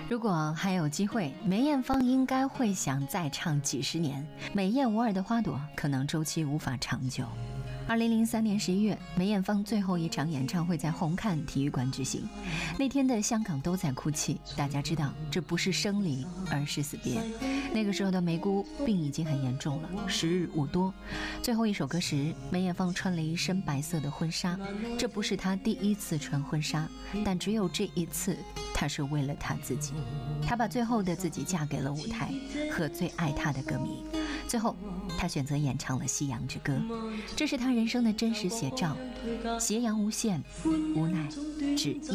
如果还有机会，梅艳芳应该会想再唱几十年。美艳无二的花朵，可能周期无法长久。2003年11月，梅艳芳最后一场演唱会在红磡体育馆举行。那天的香港都在哭泣，大家知道这不是生离，而是死别。那个时候的梅姑病已经很严重了，时日无多。最后一首歌时，梅艳芳穿了一身白色的婚纱，这不是她第一次穿婚纱，但只有这一次，她是为了她自己。她把最后的自己嫁给了舞台和最爱她的歌迷。最后她选择演唱了《夕阳之歌》，这是她人生的真实写照。斜阳无限，无奈只